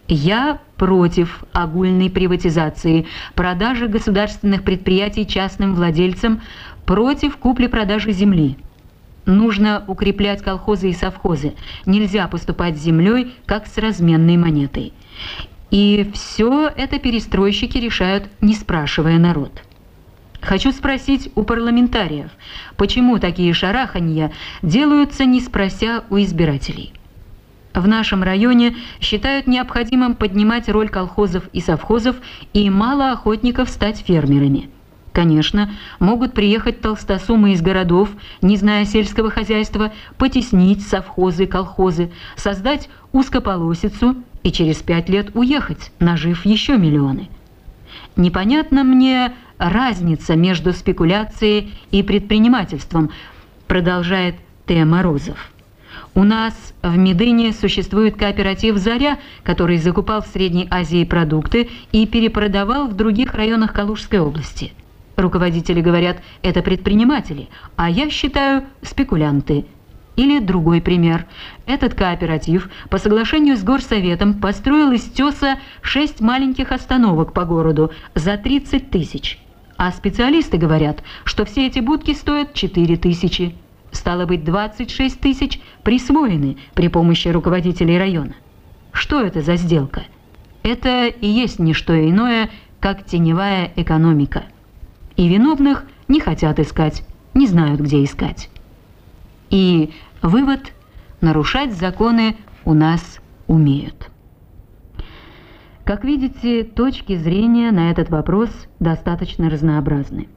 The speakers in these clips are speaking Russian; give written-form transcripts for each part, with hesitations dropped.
Я против огульной приватизации, продажи государственных предприятий частным владельцам, против купли-продажи земли. Нужно укреплять колхозы и совхозы. Нельзя поступать с землей, как с разменной монетой. И все это перестройщики решают, не спрашивая народ. Хочу спросить у парламентариев, почему такие шараханья делаются, не спрося у избирателей. В нашем районе считают необходимым поднимать роль колхозов и совхозов, и мало охотников стать фермерами. Конечно, могут приехать толстосумы из городов, не зная сельского хозяйства, потеснить совхозы, колхозы, создать узкополосицу и через 5 лет уехать, нажив еще миллионы. Непонятна мне разница между спекуляцией и предпринимательством, продолжает Т. Морозов. У нас в Медыне существует кооператив «Заря», который закупал в Средней Азии продукты и перепродавал в других районах Калужской области. Руководители говорят, это предприниматели, а я считаю, спекулянты. Или другой пример. Этот кооператив по соглашению с горсоветом построил из теса 6 маленьких остановок по городу за 30 тысяч. А специалисты говорят, что все эти будки стоят 4 тысячи. Стало быть, 26 тысяч присвоены при помощи руководителей района. Что это за сделка? Это и есть не что иное, как теневая экономика. И виновных не хотят искать, не знают, где искать. И вывод – нарушать законы у нас умеют. Как видите, точки зрения на этот вопрос достаточно разнообразны.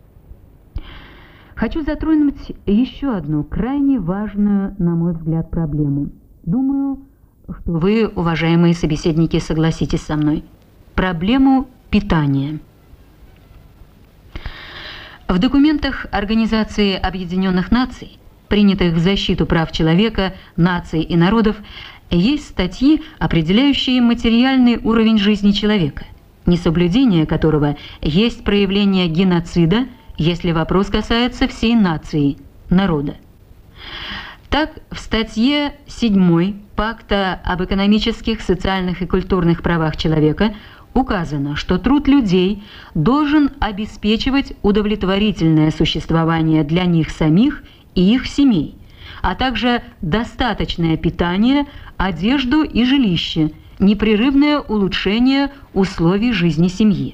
Хочу затронуть еще одну крайне важную, на мой взгляд, проблему. Думаю, что вы, уважаемые собеседники, согласитесь со мной. Проблему питания. В документах Организации Объединенных Наций, принятых в защиту прав человека, наций и народов, есть статьи, определяющие материальный уровень жизни человека, несоблюдение которого есть проявление геноцида, если вопрос касается всей нации, народа. Так, в статье 7 Пакта об экономических, социальных и культурных правах человека указано, что труд людей должен обеспечивать удовлетворительное существование для них самих и их семей, а также достаточное питание, одежду и жилище, непрерывное улучшение условий жизни семьи.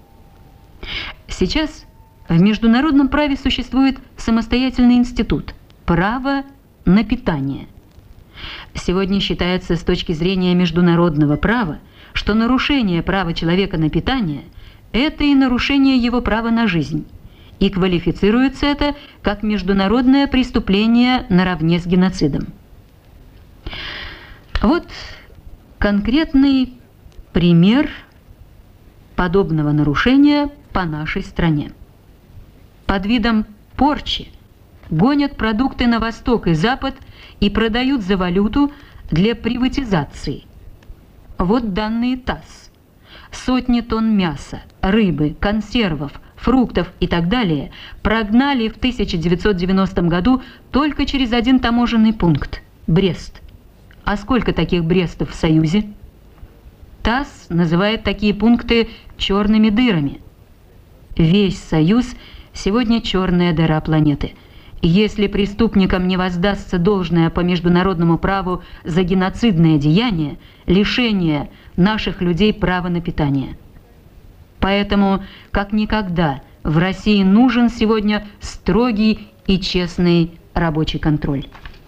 Сейчас в международном праве существует самостоятельный институт – право на питание. Сегодня считается с точки зрения международного права, что нарушение права человека на питание – это и нарушение его права на жизнь, и квалифицируется это как международное преступление наравне с геноцидом. Вот конкретный пример подобного нарушения по нашей стране. Под видом порчи гонят продукты на восток и запад и продают за валюту для приватизации. Вот данные ТАСС. Сотни тонн мяса, рыбы, консервов, фруктов и так далее прогнали в 1990 году только через один таможенный пункт – Брест. А сколько таких Брестов в Союзе? ТАСС называет такие пункты черными дырами. Весь Союз сегодня черная дыра планеты. Если преступникам не воздастся должное по международному праву за геноцидное деяние, лишение наших людей права на питание. Поэтому, как никогда, в России нужен сегодня строгий и честный рабочий контроль.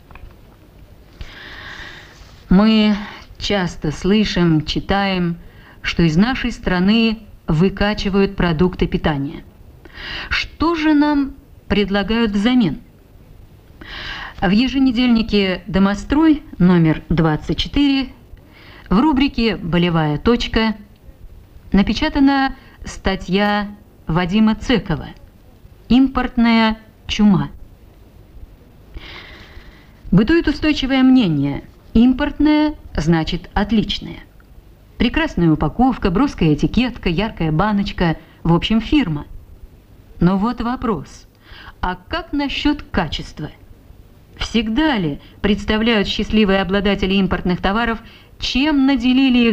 Мы часто слышим, читаем, что из нашей страны выкачивают продукты питания. Что же нам предлагают взамен? В еженедельнике «Домострой» номер 24 в рубрике «Болевая точка» напечатана статья Вадима Цекова «Импортная чума». Бытует устойчивое мнение: импортное значит отличное. Прекрасная упаковка, броская этикетка, яркая баночка, в общем, фирма. Но вот вопрос: а как насчет качества? Всегда ли представляют счастливые обладатели импортных товаров, чем наделили их